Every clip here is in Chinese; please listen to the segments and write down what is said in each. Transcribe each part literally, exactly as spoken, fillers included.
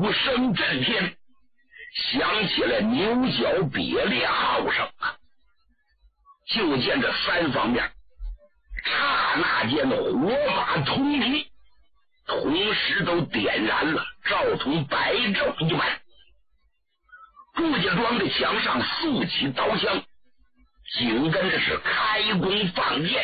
鼓声震天，响起了牛角别列号声啊！就见这三方面刹那间火把通明，同时都点燃了，照同白昼一般。祝家庄的墙上竖起刀枪，紧跟着是开弓放箭，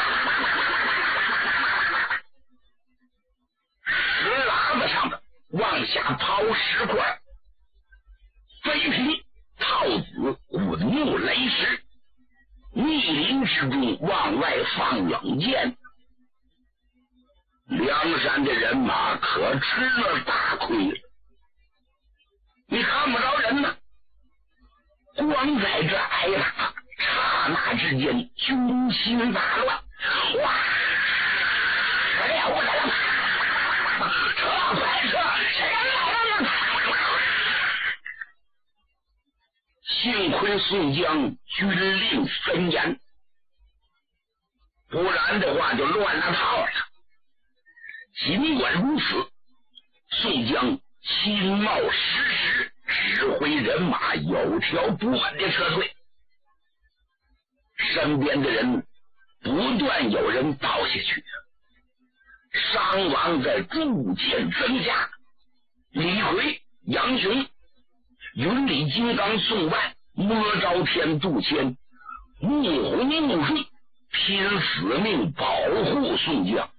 石喇子上的往下抛石块，飞平套子滚木雷石，密林之中往外放冷箭。梁山的人马可吃了大亏了，你看不着人呢，光在这挨打，刹那之间军心大乱，哇！哎呀，我的妈！撤，快撤！谁来了？幸亏宋江军令森严，不然的话就乱了套了。尽管如此，宋江亲冒失时，指挥人马有条不紊的撤退，身边的人不断有人倒下去，伤亡在逐渐增加。李逵、杨雄、云里金刚宋万、摸着天杜迁、木虎木顺拼死命保护宋江。